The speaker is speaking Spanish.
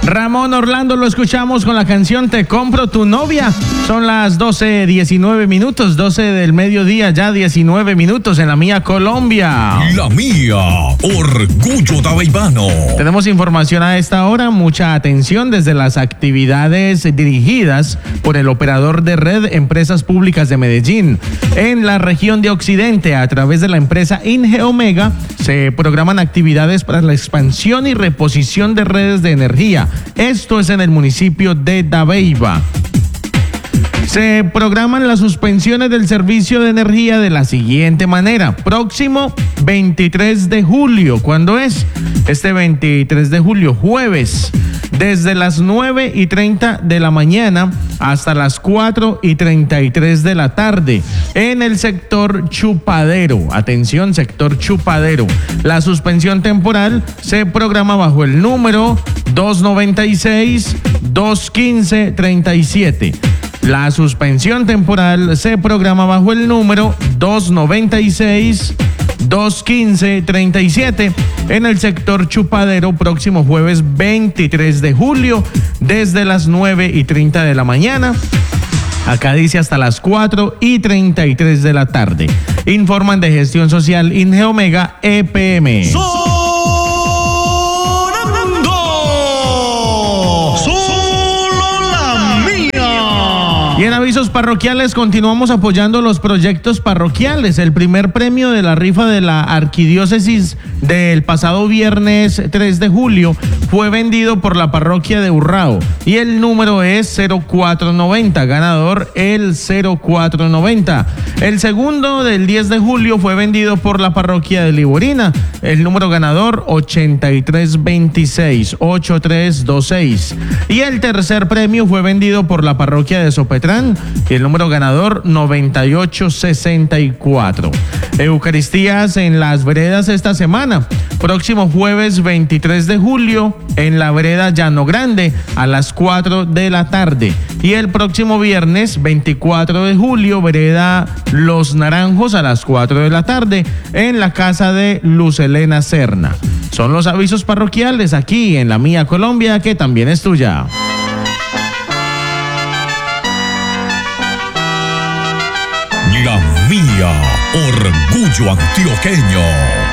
Ramón Orlando lo escuchamos con la canción Te compro tu novia. Son las 12:19 minutos, 12 del mediodía, ya 19 minutos en la mía Colombia. La mía, orgullo daveibano. Tenemos información a esta hora, mucha atención desde las actividades dirigidas por el operador de red Empresas Públicas de Medellín. En la región de Occidente, a través de la empresa Ingeomega, se programan actividades para la expansión y reposición de redes de energía. Esto es en el municipio de Dabeiba. Se programan las suspensiones del servicio de energía de la siguiente manera. Próximo 23 de julio. ¿Cuándo es? Este 23 de julio, jueves. Desde las 9:30 de la mañana hasta las 4:33 de la tarde en el sector Chupadero. Atención, sector Chupadero. La suspensión temporal se programa bajo el número 296-215-37. La suspensión temporal se programa bajo el número 296-215-37 en el sector Chupadero, próximo jueves 23 de julio, desde las 9:30 de la mañana. Acá dice hasta las 4:33 de la tarde. Informan de Gestión Social Ingeomega EPM. Y en avisos parroquiales continuamos apoyando los proyectos parroquiales. El primer premio de la rifa de la arquidiócesis del pasado viernes 3 de julio fue vendido por la parroquia de Urrao y el número es 0490, ganador el 0490. El segundo del 10 de julio fue vendido por la parroquia de Liborina, el número ganador 8326. Y el tercer premio fue vendido por la parroquia de Sopetrán y el número ganador 9864. Eucaristías en las veredas esta semana. Próximo jueves 23 de julio en la vereda Llano Grande a las 4 de la tarde. Y el próximo viernes 24 de julio, vereda Los Naranjos a las 4 de la tarde en la casa de Luz Elena Serna. Son los avisos parroquiales aquí en la mía Colombia, que también es tuya. La mía, orgullo antioqueño.